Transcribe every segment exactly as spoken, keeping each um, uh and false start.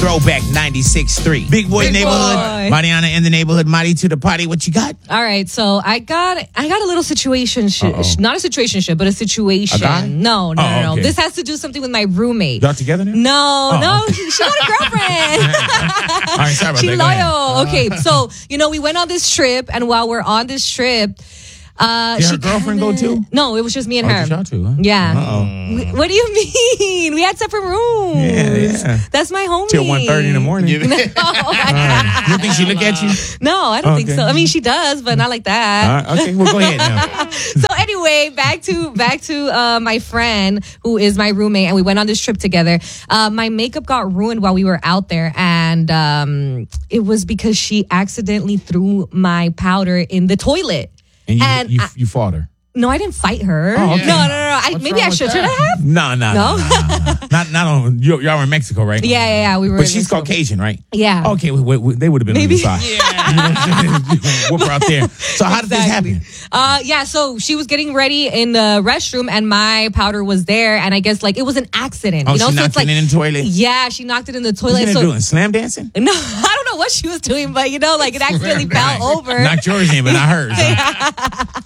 Throwback ninety-six point three. Big Boy Big Neighborhood. Boy. Mariana in the neighborhood. Marty to the party. What you got? All right, so I got I got a little situation, sh- not a situation ship, but a situation. A guy? No, no, Oh, no, no. okay. This has to do something with my roommate. Y'all together now? No, Oh, no, okay. she's not a girlfriend. All right, sorry about She that. Go ahead. loyal. Okay, so you know we went on this trip, and while we're on this trip, uh, Did her she girlfriend kinda, go too? No, it was just me and Oh, her. just y'all two, huh? Yeah. Uh-oh. We- What do you mean? We had separate rooms. Yeah, yeah. That's my homie. Till one thirty in the morning. No, I- You think she look at you? no, I don't think Okay. so. I mean, she does, but not like that. All right, okay, well, go ahead now. So anyway, back to back to uh, my friend who is my roommate, and we went on this trip together. Uh, my makeup got ruined while we were out there, and um, it was because she accidentally threw my powder in the toilet. And you, And you, I- you fought her. No, I didn't fight her. Oh, okay. No, no, no, no. I, maybe I should. Should I have? No, no, no. No? no, no, no. Not, not on. You, y'all were in Mexico, right? Yeah, yeah, yeah. We were. But in she's Mexico. Caucasian, right? Yeah. Okay, we, we, we- they would have been Maybe. on the side. Whoop her out there. So how did this Exactly. happen? Uh, yeah, so she was getting ready in the restroom, and my powder was there, and I guess like it was an accident. Oh, you know, she so knocked it's like it in the toilet? Yeah, she knocked it in the What toilet. you So doing? Slam dancing? no, I don't know what she was doing, but you know, like it accidentally fell over. Knocked yours in, but not hers. Huh?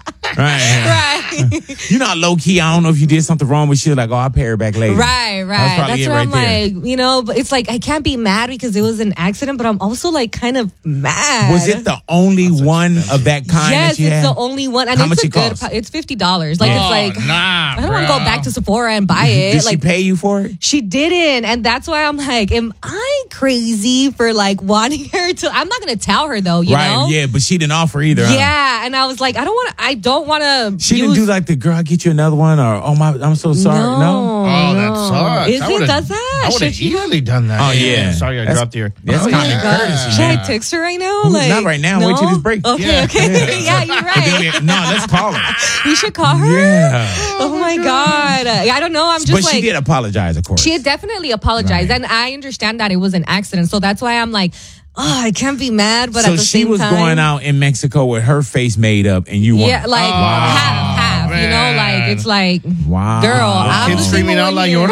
Right. Right. You know, low key, I don't know if you did something wrong, but she was like, oh, I'll pay her back later. Right, right. That's probably That's it where right I'm there. like, you know, but it's like I can't be mad because it was an accident, but I'm also like kind of mad. Was it the only one of that kind Yes, that you it's had? the only one, and How it's much a it good. cost? po- It's fifty dollars. Like Oh, it's like nah, I don't want to go bro. back to Sephora and buy it. Did like she pay you for it? She didn't, and that's why I'm like, am I crazy for like wanting her to? I'm not gonna tell her though, you right, know? yeah, but she didn't offer either. huh? Yeah, and I was like, I don't want to. I don't want to. She didn't do like the girl, I'll get you another one, or oh my, I'm so sorry. No. No, Oh, that no. sucks. Is I it? would've- Does that? I would have Should she- easily done that. Oh, yeah. Sorry, I That's- dropped your. that's Oh, kinda yeah. courtesy, Should I man. text her right now? Not Like right now. No? Wait till this break. Okay, Yeah. okay. yeah, you're But then right. we- no, let's call her. We should call her. Yeah. Oh my god. Uh, I don't know. I'm just But like. she did apologize, of course. She had definitely apologized, Right. and I understand that it was an accident. So that's why I'm like, oh, I can't be mad, but so at the she same was time, going out in Mexico with her face made up, and you weren't. yeah, like Oh, half, half. You know, man. like it's like, Wow. girl, I'm Kids the screaming single out one like, here. "Oh,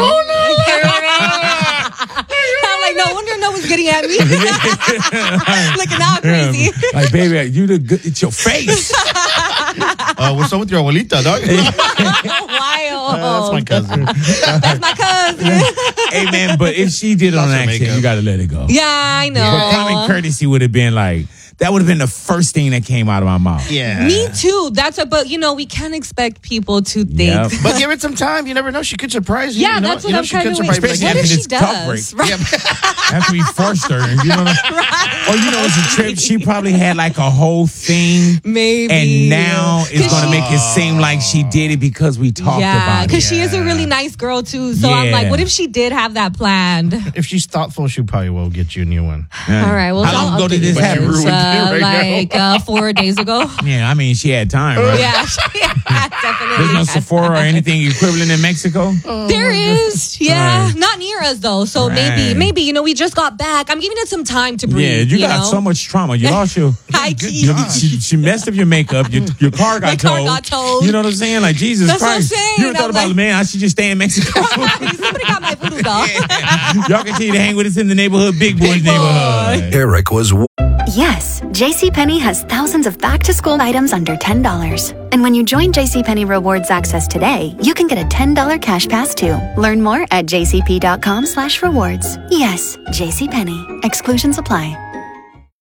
I'm like, no wonder no one's getting at me. Looking all crazy. Like, baby, you the good. It's your face. Uh, what's up with your abuelita, dog? Wild. That's my cousin. That's my cousin. Hey, man, but if she did it on Lots of accident, makeup. you got to let it go. Yeah, I know. But common courtesy would have been like, that would have been the first thing that came out of my mouth. Yeah. Me too. That's a, but you know, we can't expect people to think. Yep. But give it some time. You never know. She could surprise you. Yeah, you know? that's what you know, I'm she trying could to surprise explain. you. What Especially if after she this talk does? break. Right. After we forced her, you know. Or you know, it's a trip. She probably had like a whole thing, Maybe. and now it's 'Cause going to she- make it seem like she did it because we talked Yeah, about it. because she is a really nice girl too. So I'm Yeah. like, what if she did have that planned? If she's thoughtful, she probably will get you a new one. Yeah. All right. Well, how long I'll ago did update this you. happen? You ruined it Uh, right now. like uh, four days ago. Yeah, I mean, she had time, right? Yeah, she had definitely. There's no had Sephora or time. anything equivalent in Mexico. There is, yeah, Right. not near us though. So Right. maybe, maybe you know, we just got back. I'm giving it some time to breathe. Yeah, you, got know? so much trauma. You lost your. High Good key. job. She, she messed up your makeup. Your, your car got My car towed. got towed. You know what I'm saying? Like Jesus That's what I'm Christ. saying. You ever thought I'm about, like- man? I should just stay in Mexico. Somebody got my voodoo doll. Y'all continue to hang with us in the neighborhood, Big Boys Big Boy. neighborhood. Eric was Yes, JCPenney has thousands of back-to-school items under ten dollars. And when you join JCPenney Rewards Access today, you can get a ten dollars cash pass too. Learn more at jcp.com slash rewards. Yes, JCPenney. Exclusions apply.